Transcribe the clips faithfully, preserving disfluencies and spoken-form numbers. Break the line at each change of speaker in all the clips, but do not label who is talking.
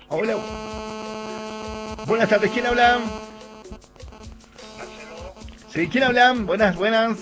Hola. Buenas tardes, ¿quién habla?
Marcelo.
Sí, ¿quién habla? Buenas, buenas.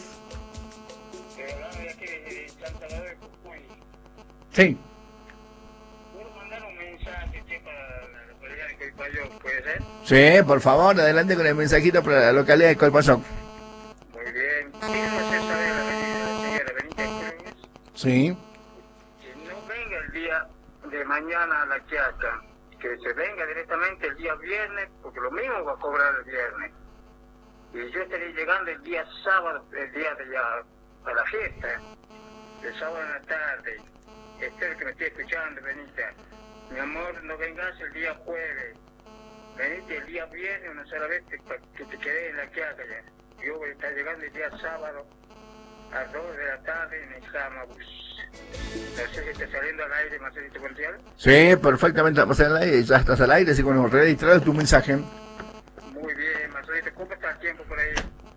Te hablaba de aquí de Santa María de Jujuy.
Sí.
¿Puedo mandar un mensaje que para la localidad de Coipayó? ¿Puede ser?
Sí, por favor, adelante con el mensajito para la localidad de Colpayón.
Muy bien. Quiero hacer saber a la avenida, la señora Benítez Cruz
Sí.
que no venga el día de mañana a la Quiaca, que se venga directamente el día viernes, porque lo mismo va a cobrar el viernes. Y yo estaré llegando el día sábado, el día de ya, para la fiesta, el sábado en la tarde. Espero que me esté escuchando, Benita. Mi amor, no vengas el día jueves. Venite el día viernes una sola vez que, que te quedé en la Quiaca ya. Yo voy a estar llegando el día sábado a las dos de la tarde en el Jamabus. No sé si está saliendo al aire, Marcelito Contreras.
Sí, perfectamente, vamos al aire, ya estás al aire, así que nos registrado tu mensaje.
Muy bien, Marcelito, ¿cómo está el tiempo por ahí?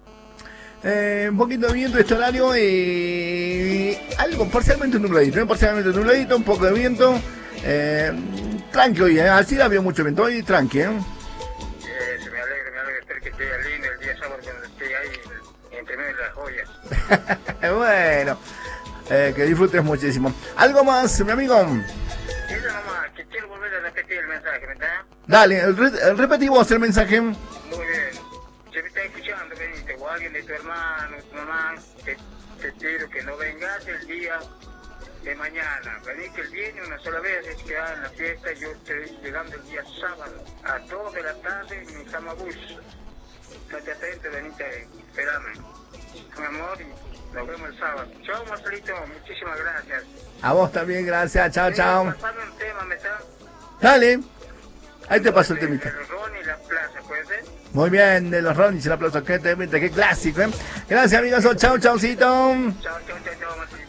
Eh, un poquito de viento este horario y algo parcialmente nubladito, ¿eh? parcialmente nubladito, un poco de viento. Eh, tranqui hoy, ¿eh? Así había mucho viento hoy, tranqui, ¿eh?
Eh, se me alegra, me alegra, espero que esté lindo el día sábado cuando esté ahí entre medio de las joyas.
Bueno, eh, que disfrutes muchísimo. ¿Algo más, mi amigo?
Eso nomás, que quiero volver a repetir el mensaje, ¿verdad?
Dale, re repetí vos el mensaje.
Muy bien. Si me estás escuchando, Benito, o alguien de tu hermano, tu mamá, te, te pido que no vengas el día de mañana. Venite el viernes una sola vez, es que en la fiesta yo estoy llegando el día sábado a dos de la tarde en mi Jamabus. Estate atento, Benita, espérame. Con amor y nos vemos el sábado. Chao, Marcelito, muchísimas gracias.
A vos también, gracias, chao, chao.
Pasame un tema, ¿me está?
Dale, ahí te paso el temita.
El Ron y la plaza, ¿puede ser?
Muy bien, de los Ronis y la plaza, qué temita, qué clásico, ¿eh? Gracias, amigos, chao, chaucito.
Chao, chao, chao, chao, Marcelito.